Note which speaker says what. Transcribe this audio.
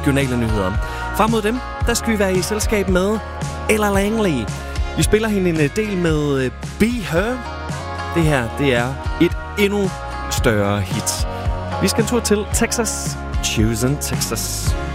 Speaker 1: regionale nyheder. Frem mod dem, der skal vi være i selskab med Ella Langley. Vi spiller hende en del med Be Her. Det her, det er et endnu større hit. Vi skal en tur til Texas. Chosen Texas.